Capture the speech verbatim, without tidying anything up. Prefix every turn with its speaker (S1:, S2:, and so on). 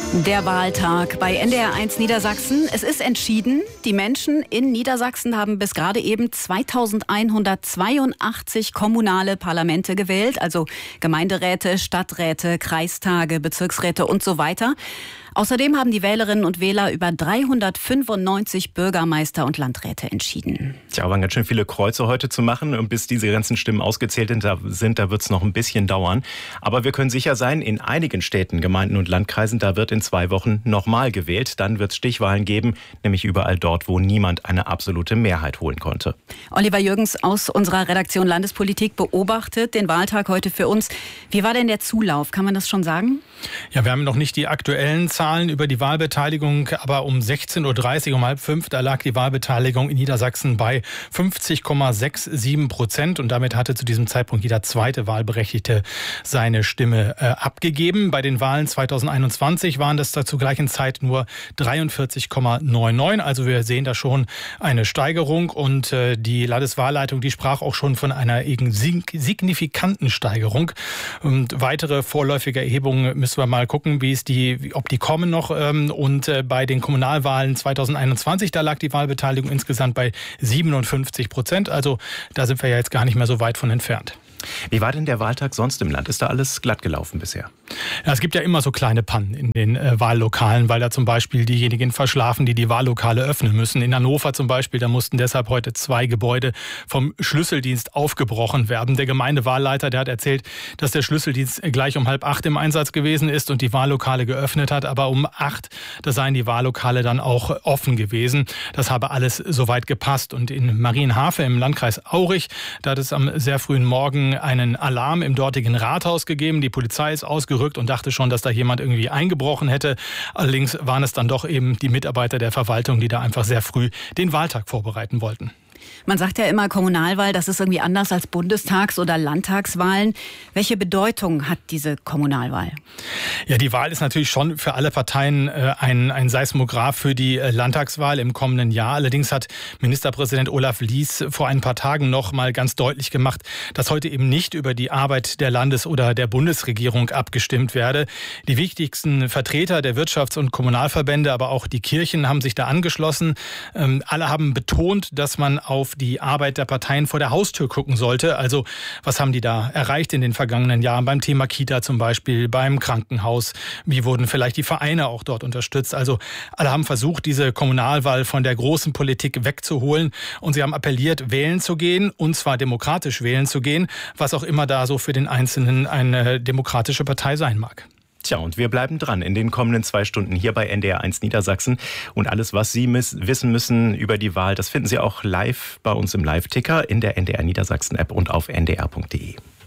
S1: Der Wahltag bei N D R eins Niedersachsen. Es ist entschieden. Die Menschen in Niedersachsen haben bis gerade eben zweitausendeinhundertzweiundachtzig kommunale Parlamente gewählt, also Gemeinderäte, Stadträte, Kreistage, Bezirksräte und so weiter. Außerdem haben die Wählerinnen und Wähler über dreihundertfünfundneunzig Bürgermeister und Landräte entschieden.
S2: Tja, waren ganz schön viele Kreuze heute zu machen. Und bis diese ganzen Stimmen ausgezählt sind, da, sind, da wird es noch ein bisschen dauern. Aber wir können sicher sein, in einigen Städten, Gemeinden und Landkreisen, da wird in zwei Wochen nochmal gewählt. Dann wird es Stichwahlen geben, nämlich überall dort, wo niemand eine absolute Mehrheit holen konnte.
S1: Oliver Jürgens aus unserer Redaktion Landespolitik beobachtet den Wahltag heute für uns. Wie war denn der Zulauf? Kann man das schon sagen?
S3: Ja, wir haben noch nicht die aktuellen Zahlen über die Wahlbeteiligung, aber um sechzehn Uhr dreißig, um halb fünf, da lag die Wahlbeteiligung in Niedersachsen bei fünfzig Komma siebenundsechzig Prozent und damit hatte zu diesem Zeitpunkt jeder zweite Wahlberechtigte seine Stimme äh, abgegeben. Bei den Wahlen zweitausendeinundzwanzig waren das da zur gleichen Zeit nur dreiundvierzig Komma neunundneunzig, also wir sehen da schon eine Steigerung und äh, die Landeswahlleitung, die sprach auch schon von einer signifikanten Steigerung. Und weitere vorläufige Erhebungen müssen wir mal gucken, wie es die, ob die kommen noch. Und bei den Kommunalwahlen zweitausendeinundzwanzig, da lag die Wahlbeteiligung insgesamt bei siebenundfünfzig Prozent. Also da sind wir ja jetzt gar nicht mehr so weit von entfernt.
S2: Wie war denn der Wahltag sonst im Land? Ist da alles glatt gelaufen bisher?
S3: Ja, es gibt ja immer so kleine Pannen in den äh, Wahllokalen, weil da zum Beispiel diejenigen verschlafen, die die Wahllokale öffnen müssen. In Hannover zum Beispiel, da mussten deshalb heute zwei Gebäude vom Schlüsseldienst aufgebrochen werden. Der Gemeindewahlleiter, der hat erzählt, dass der Schlüsseldienst gleich um halb acht im Einsatz gewesen ist und die Wahllokale geöffnet hat. Aber um acht, da seien die Wahllokale dann auch offen gewesen. Das habe alles soweit gepasst. Und in Marienhafe im Landkreis Aurich, da hat es am sehr frühen Morgen einen Alarm im dortigen Rathaus gegeben. Die Polizei ist ausgerückt und dachte schon, dass da jemand irgendwie eingebrochen hätte. Allerdings waren es dann doch eben die Mitarbeiter der Verwaltung, die da einfach sehr früh den Wahltag vorbereiten wollten.
S1: Man sagt ja immer, Kommunalwahl, das ist irgendwie anders als Bundestags- oder Landtagswahlen. Welche Bedeutung hat diese Kommunalwahl?
S3: Ja, die Wahl ist natürlich schon für alle Parteien äh, ein, ein Seismograph für die äh, Landtagswahl im kommenden Jahr. Allerdings hat Ministerpräsident Olaf Lies vor ein paar Tagen noch mal ganz deutlich gemacht, dass heute eben nicht über die Arbeit der Landes- oder der Bundesregierung abgestimmt werde. Die wichtigsten Vertreter der Wirtschafts- und Kommunalverbände, aber auch die Kirchen haben sich da angeschlossen. Ähm, alle haben betont, dass man auf die Arbeit der Parteien vor der Haustür gucken sollte. Also was haben die da erreicht in den vergangenen Jahren beim Thema Kita zum Beispiel, beim Krankenhaus? Wie wurden vielleicht die Vereine auch dort unterstützt? Also alle haben versucht, diese Kommunalwahl von der großen Politik wegzuholen und sie haben appelliert, wählen zu gehen und zwar demokratisch wählen zu gehen, was auch immer da so für den Einzelnen eine demokratische Partei sein mag.
S2: Tja, und wir bleiben dran in den kommenden zwei Stunden hier bei N D R eins Niedersachsen. Und alles, was Sie miss- wissen müssen über die Wahl, das finden Sie auch live bei uns im Live-Ticker in der N D R Niedersachsen-App und auf n d r punkt d e.